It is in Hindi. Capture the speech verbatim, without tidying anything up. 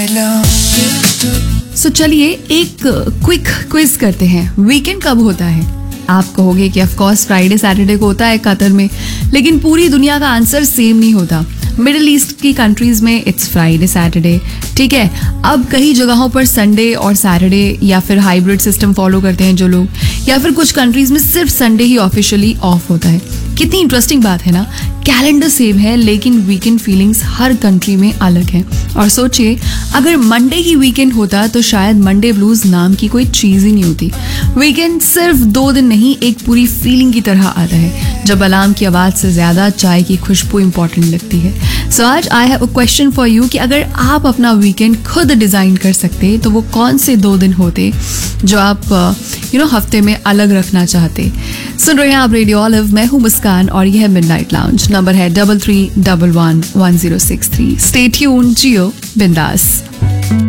सो so, चलिए एक क्विक क्विज करते हैं। वीकेंड कब होता है? आप कहोगे कि ऑफ कोर्स फ्राइडे सैटरडे को होता है कतर में, लेकिन पूरी दुनिया का आंसर सेम नहीं होता। मिडिल ईस्ट की कंट्रीज में इट्स फ्राइडे सैटरडे, ठीक है। अब कई जगहों पर संडे और सैटरडे या फिर हाइब्रिड सिस्टम फॉलो करते हैं जो लोग, या फिर कुछ कंट्रीज में सिर्फ संडे ही ऑफिशियली ऑफ होता है। कितनी इंटरेस्टिंग बात है ना। कैलेंडर सेम है लेकिन वीकेंड फीलिंग्स हर कंट्री में अलग है। और सोचिए अगर मंडे ही वीकेंड होता तो शायद मंडे ब्लूज नाम की कोई चीज ही नहीं होती। वीकेंड सिर्फ दो दिन नहीं, एक पूरी फीलिंग की तरह आता है जब अलार्म की आवाज से ज्यादा चाय की खुशबू इंपॉर्टेंट लगती है। सो so, आज I have a question for you कि अगर आप अपना वीकेंड खुद डिजाइन कर सकते तो वो कौन से दो दिन होते जो आप यू नो हफ्ते में अलग रखना चाहते। सुन रहे हैं आप रेडियो ऑलिव, मैं हूं मुस्कान और यह है मिडनाइट लाउंज। नंबर है double three double one one zero six three. Stay tuned, जियो बिंदास।